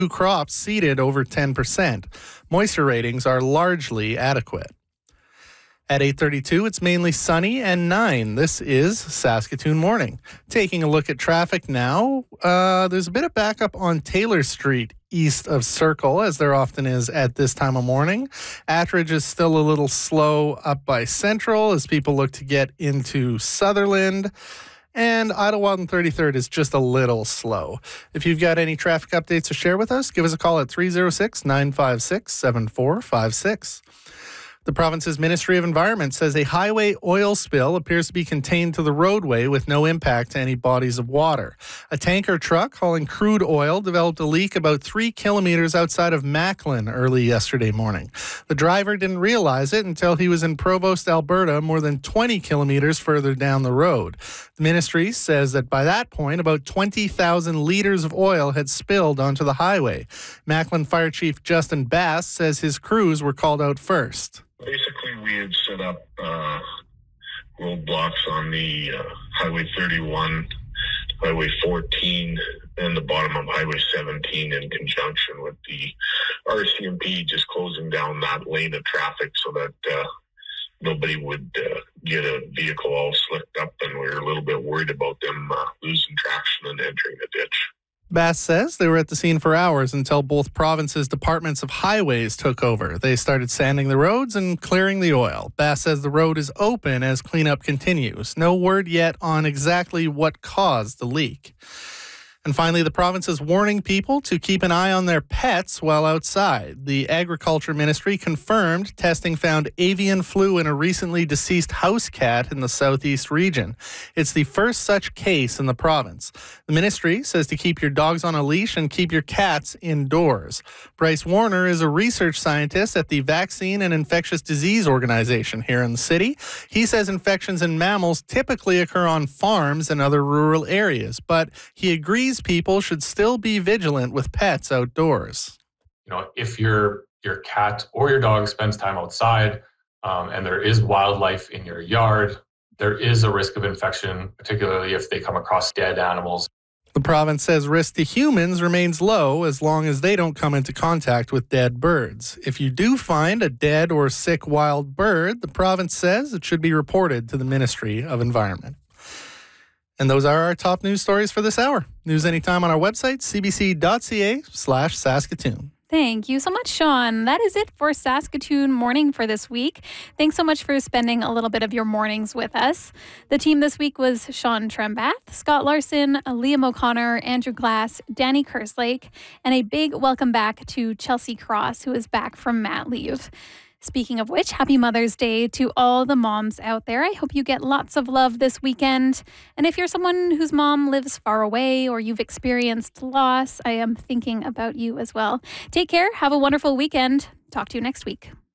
crops seeded over 10%. Moisture ratings are largely adequate. At 8:32, it's mainly sunny and 9. This is Saskatoon Morning. Taking a look at traffic now, there's a bit of backup on Taylor Street east of Circle, as there often is at this time of morning. Attridge is still a little slow up by Central as people look to get into Sutherland. And Idlewild and 33rd is just a little slow. If you've got any traffic updates to share with us, give us a call at 306-956-7456. The province's Ministry of Environment says a highway oil spill appears to be contained to the roadway with no impact to any bodies of water. A tanker truck hauling crude oil developed a leak about 3 kilometers outside of Macklin early yesterday morning. The driver didn't realize it until he was in Provost, Alberta, more than 20 kilometers further down the road. The ministry says that by that point, about 20,000 liters of oil had spilled onto the highway. Macklin Fire Chief Justin Bass says his crews were called out first. Basically, we had set up roadblocks on the Highway 31, Highway 14, and the bottom of Highway 17 in conjunction with the RCMP just closing down that lane of traffic so that nobody would get a vehicle all slicked up, and we were a little bit worried about them losing traction and entering a ditch. Bass says they were at the scene for hours until both provinces' departments of highways took over. They started sanding the roads and clearing the oil. Bass says the road is open as cleanup continues. No word yet on exactly what caused the leak. And finally, the province is warning people to keep an eye on their pets while outside. The Agriculture Ministry confirmed testing found avian flu in a recently deceased house cat in the southeast region. It's the first such case in the province. The ministry says to keep your dogs on a leash and keep your cats indoors. Bryce Warner is a research scientist at the Vaccine and Infectious Disease Organization here in the city. He says infections in mammals typically occur on farms and other rural areas, but he agrees people should still be vigilant with pets outdoors. If your cat or your dog spends time outside and there is wildlife in your yard, there is a risk of infection, particularly if they come across dead animals. The province says risk to humans remains low as long as they don't come into contact with dead birds. If you do find a dead or sick wild bird, the province says it should be reported to the Ministry of Environment. And those are our top news stories for this hour. News anytime on our website, cbc.ca/Saskatoon. Thank you so much, Sean. That is it for Saskatoon Morning for this week. Thanks so much for spending a little bit of your mornings with us. The team this week was Sean Trembath, Scott Larson, Liam O'Connor, Andrew Glass, Danny Kerslake, and a big welcome back to Chelsea Cross, who is back from mat leave. Speaking of which, happy Mother's Day to all the moms out there. I hope you get lots of love this weekend. And if you're someone whose mom lives far away or you've experienced loss, I am thinking about you as well. Take care. Have a wonderful weekend. Talk to you next week.